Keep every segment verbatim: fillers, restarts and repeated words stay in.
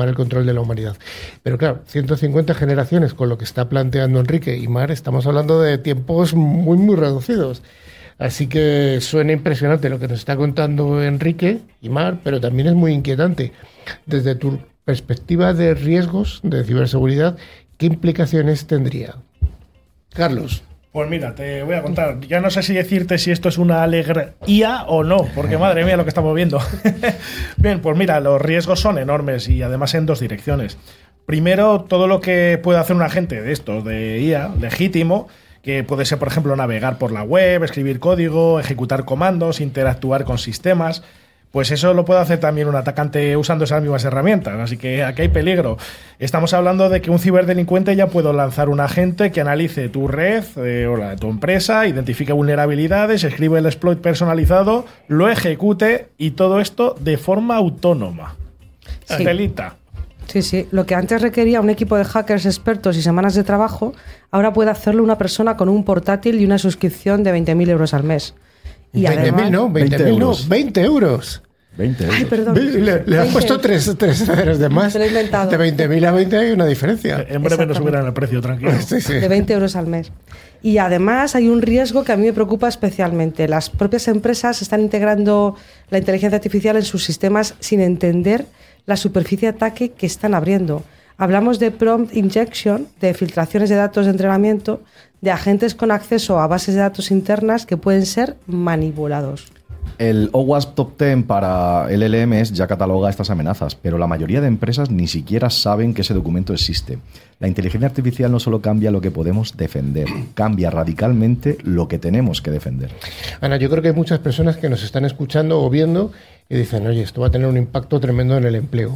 tomar el control de la humanidad. Pero claro, ciento cincuenta generaciones con lo que está planteando Enrique y Mar, estamos hablando de tiempos muy, muy reducidos. Así que suena impresionante lo que nos está contando Enrique y Mar, pero también es muy inquietante. Desde tu perspectiva de riesgos de ciberseguridad, ¿qué implicaciones tendría? Carlos. Pues mira, te voy a contar. Ya no sé si decirte si esto es una alegría o no, porque madre mía lo que estamos viendo. Bien, pues mira, los riesgos son enormes y además en dos direcciones. Primero, todo lo que puede hacer un agente de estos, de I A, legítimo, que puede ser, por ejemplo, navegar por la web, escribir código, ejecutar comandos, interactuar con sistemas. Pues eso lo puede hacer también un atacante usando esas mismas herramientas, así que aquí hay peligro. Estamos hablando de que un ciberdelincuente ya puede lanzar un agente que analice tu red eh, o la de tu empresa, identifique vulnerabilidades, escribe el exploit personalizado, lo ejecute y todo esto de forma autónoma. Sí. Celita. Sí, sí. Lo que antes requería un equipo de hackers expertos y semanas de trabajo, ahora puede hacerlo una persona con un portátil y una suscripción de veinte mil euros al mes. Y veinte mil no, veinte mil no, veinte euros. veinte euros. Ay, perdón. Le, le han puesto tres, tres ceros de más. Se lo he inventado. De veinte mil a veinte hay una diferencia. En breve nos subirán el precio, tranquilo. Sí, sí. De veinte euros al mes. Y además hay un riesgo que a mí me preocupa especialmente. Las propias empresas están integrando la inteligencia artificial en sus sistemas sin entender la superficie de ataque que están abriendo. Hablamos de prompt injection, de filtraciones de datos de entrenamiento, de agentes con acceso a bases de datos internas que pueden ser manipulados. El O WASP Top diez para L L Ms ya cataloga estas amenazas, pero la mayoría de empresas ni siquiera saben que ese documento existe. La inteligencia artificial no solo cambia lo que podemos defender, cambia radicalmente lo que tenemos que defender. Ana, yo creo que hay muchas personas que nos están escuchando o viendo y dicen, oye, esto va a tener un impacto tremendo en el empleo.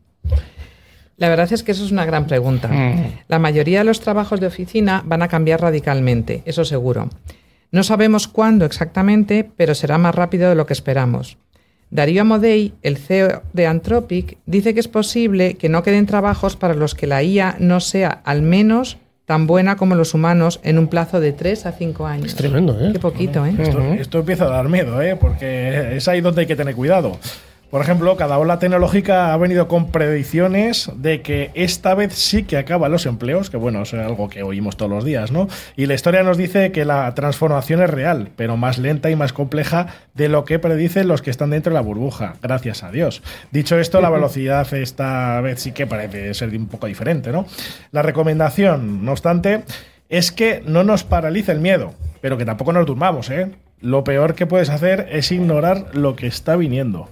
La verdad es que eso es una gran pregunta. Mm. La mayoría de los trabajos de oficina van a cambiar radicalmente, eso seguro. No sabemos cuándo exactamente, pero será más rápido de lo que esperamos. Darío Amodei, el C E O de Anthropic, dice que es posible que no queden trabajos para los que la I A no sea al menos tan buena como los humanos en un plazo de tres a cinco años. Es tremendo, ¿eh? Qué poquito, ¿eh? Esto, esto empieza a dar miedo, ¿eh? Porque es ahí donde hay que tener cuidado. Por ejemplo, cada ola tecnológica ha venido con predicciones de que esta vez sí que acaban los empleos, que bueno, es algo que oímos todos los días, ¿no? Y la historia nos dice que la transformación es real, pero más lenta y más compleja de lo que predicen los que están dentro de la burbuja, gracias a Dios. Dicho esto, la velocidad esta vez sí que parece ser un poco diferente, ¿no? La recomendación, no obstante, es que no nos paralice el miedo, pero que tampoco nos durmamos, ¿eh? Lo peor que puedes hacer es ignorar lo que está viniendo.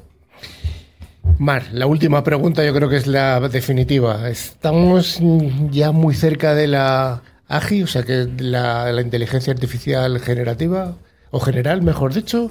Mar, la última pregunta yo creo que es la definitiva. ¿Estamos ya muy cerca de la A G I, o sea, que la, la inteligencia artificial generativa, o general, mejor dicho?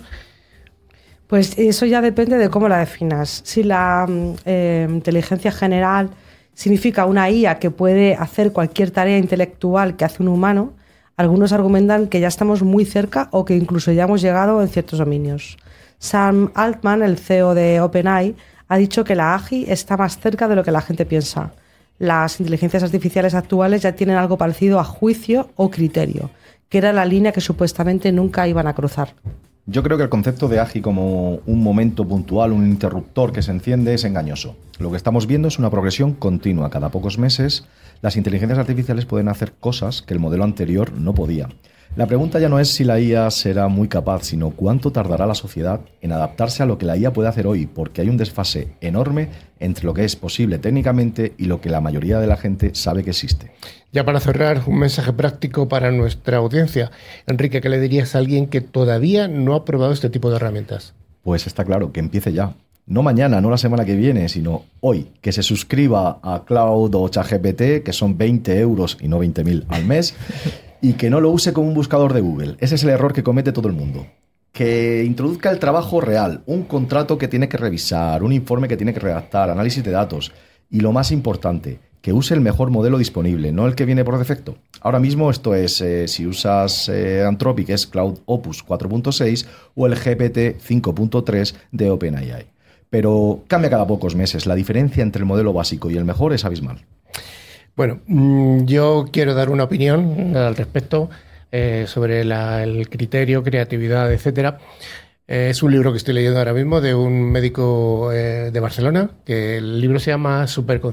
Pues eso ya depende de cómo la definas. Si la eh, inteligencia general significa una I A que puede hacer cualquier tarea intelectual que hace un humano, algunos argumentan que ya estamos muy cerca o que incluso ya hemos llegado en ciertos dominios. Sam Altman, el C E O de OpenAI, ha dicho que la A G I está más cerca de lo que la gente piensa. Las inteligencias artificiales actuales ya tienen algo parecido a juicio o criterio, que era la línea que supuestamente nunca iban a cruzar. Yo creo que el concepto de A G I como un momento puntual, un interruptor que se enciende, es engañoso. Lo que estamos viendo es una progresión continua. Cada pocos meses, las inteligencias artificiales pueden hacer cosas que el modelo anterior no podía. La pregunta ya no es si la I A será muy capaz, sino cuánto tardará la sociedad en adaptarse a lo que la I A puede hacer hoy, porque hay un desfase enorme entre lo que es posible técnicamente y lo que la mayoría de la gente sabe que existe. Ya para cerrar, un mensaje práctico para nuestra audiencia. Enrique, ¿qué le dirías a alguien que todavía no ha probado este tipo de herramientas? Pues está claro, que empiece ya. No mañana, no la semana que viene, sino hoy. Que se suscriba a Cloud o ChatGPT, que son veinte euros y no veinte mil al mes, y que no lo use como un buscador de Google. Ese es el error que comete todo el mundo. Que introduzca el trabajo real, un contrato que tiene que revisar, un informe que tiene que redactar, análisis de datos. Y lo más importante, que use el mejor modelo disponible, no el que viene por defecto. Ahora mismo esto es, eh, si usas eh, Anthropic, es Cloud Opus cuatro punto seis o el G P T cinco punto tres de OpenAI. Pero cambia cada pocos meses. La diferencia entre el modelo básico y el mejor es abismal. Bueno, yo quiero dar una opinión al respecto eh, sobre la, el criterio, creatividad, etcétera. Eh, es un libro que estoy leyendo ahora mismo de un médico eh, de Barcelona, que el libro se llama Super